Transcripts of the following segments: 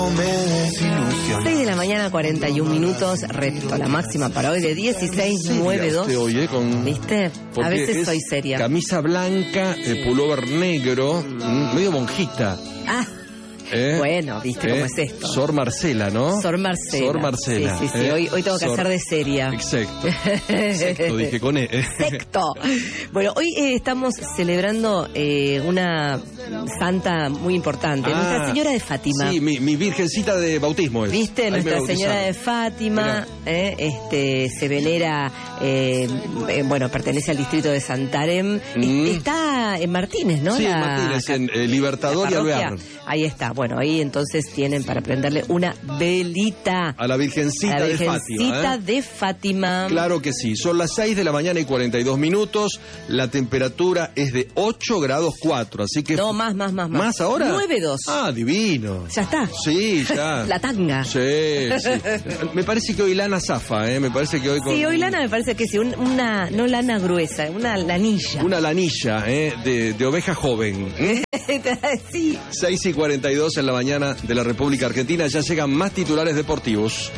6 de la mañana, 41 minutos. Repito, la máxima para hoy de 16,92. ¿Viste? A veces soy seria. Camisa blanca, pullover negro, medio monjita. Ah. Bueno, viste cómo es esto. Sor Marcela, ¿no? Sor Marcela. Sor Marcela. Sí. Hoy tengo que hacer de seria. Exacto. Sexto, dije con Sexto. Bueno, hoy estamos celebrando una santa muy importante, Nuestra Señora de Fátima. Sí, mi virgencita de bautismo es. ¿Viste? Nuestra Señora de Fátima, se venera, pertenece al distrito de Santarém. Está en Martínez, ¿no? Sí, en Martínez, en Libertador y Alvear. Ahí está. Bueno, ahí entonces tienen para prenderle una velita. A la Virgencita de Fátima. Claro que sí. Son las 6 de la mañana y 42 minutos. La temperatura es de 8 grados 4. Así que... No, más. ¿Más ahora? 9,2. Ah, divino. ¿Ya está? Sí, ya. La tanga. Sí. Me parece que hoy lana zafa, Me parece que hoy... Sí, hoy lana me parece que sí. No lana gruesa, una lanilla. Una lanilla, de oveja joven. Sí. 6 y 42 en la mañana de la República Argentina. Ya llegan más titulares deportivos.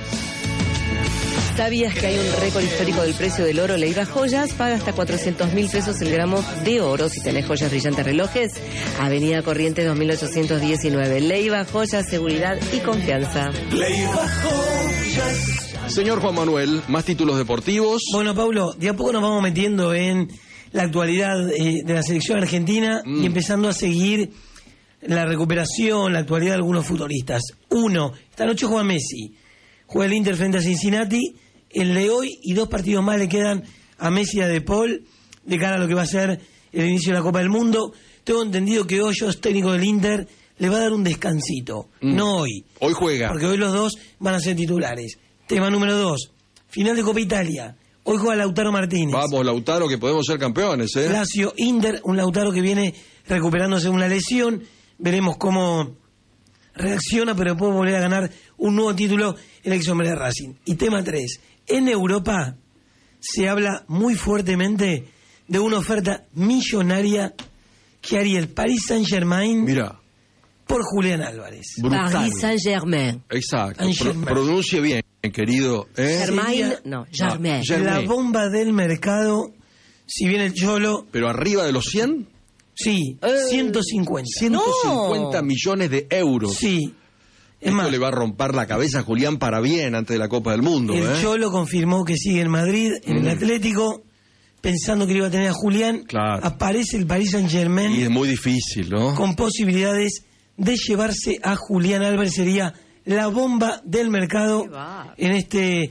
¿Sabías que hay un récord histórico del precio del oro Leiva Joyas? Paga hasta 400.000 pesos el gramo de oro si tenés joyas brillantes relojes. Avenida Corrientes 2819. Leiva Joyas, seguridad y confianza. Leiva Joyas. Señor Juan Manuel, más títulos deportivos. Bueno, Paulo, de a poco nos vamos metiendo en la actualidad de la selección argentina y empezando a seguir la recuperación, la actualidad de algunos futbolistas. Esta noche juega Messi. Juega el Inter frente a Cincinnati. El de hoy y 2 partidos más le quedan a Messi y a De Paul de cara a lo que va a ser el inicio de la Copa del Mundo. Tengo entendido que Hoyos, técnico del Inter, le va a dar un descansito. No hoy. Hoy juega. Porque hoy los dos van a ser titulares. Tema número 2. Final de Copa Italia. Hoy juega Lautaro Martínez. Vamos, Lautaro, que podemos ser campeones, Lazio, Inter, un Lautaro que viene recuperándose de una lesión. Veremos cómo reacciona, pero puede volver a ganar un nuevo título el ex hombre de Racing. Y tema 3. En Europa se habla muy fuertemente de una oferta millonaria que haría el Paris Saint-Germain por Julián Álvarez. Brutal. Paris Saint-Germain. Exacto. Pronuncie bien, querido. Germain. La bomba del mercado, si bien el Cholo... ¿Pero arriba de los 100? Sí, 150. 150 millones de euros. Sí. Esto le va a romper la cabeza a Julián para bien antes de la Copa del Mundo. El Cholo confirmó que sigue en Madrid, en el Atlético, pensando que le iba a tener a Julián. Claro. Aparece el Paris Saint-Germain. Y es muy difícil, ¿no? Con posibilidades de llevarse a Julián Álvarez. Sería la bomba del mercado en este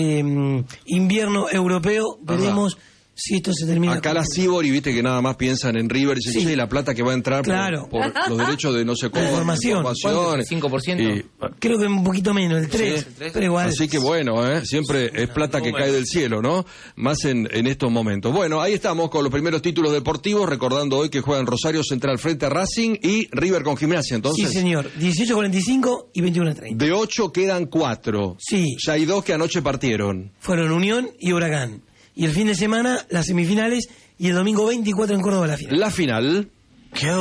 invierno europeo. Veremos si esto se termina. Acá la Sibori, viste que nada más piensan en River y dicen, la plata que va a entrar por los derechos de no sé cómo. Información. 5%. Creo que un poquito menos, el 3%. Pero igual. Así que bueno, siempre es plata que cae del cielo, ¿no? Más en estos momentos. Bueno, ahí estamos con los primeros títulos deportivos, recordando hoy que juegan Rosario Central frente a Racing y River con Gimnasia, entonces. Sí, señor. 18:45 y 21:30. De 8 quedan 4. Sí. Ya hay 2 que anoche partieron. Fueron Unión y Huracán. Y el fin de semana, las semifinales, y el domingo 24 en Córdoba la final. La final.